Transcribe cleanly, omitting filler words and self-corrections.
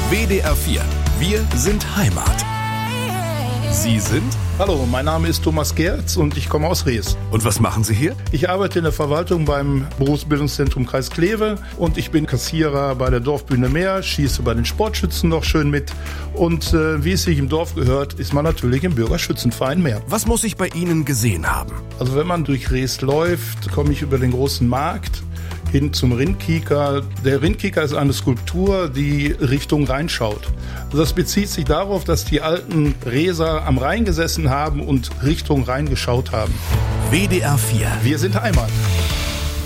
WDR 4. Wir sind Heimat. Sie sind? Hallo, mein Name ist Thomas Gerz und ich komme aus Rees. Und was machen Sie hier? Ich arbeite in der Verwaltung beim Berufsbildungszentrum Kreis Kleve und ich bin Kassierer bei der Dorfbühne Meer, schieße bei den Sportschützen noch schön mit und wie es sich im Dorf gehört, ist man natürlich im Bürgerschützenverein Meer. Was muss ich bei Ihnen gesehen haben? Also wenn man durch Rees läuft, komme ich über den großen Markt hin zum Rindkieker. Der Rindkieker ist eine Skulptur, die Richtung Rhein schaut. Also das bezieht sich darauf, dass die alten Reeser am Rhein gesessen haben und Richtung Rhein geschaut haben. WDR 4. Wir sind Heimat.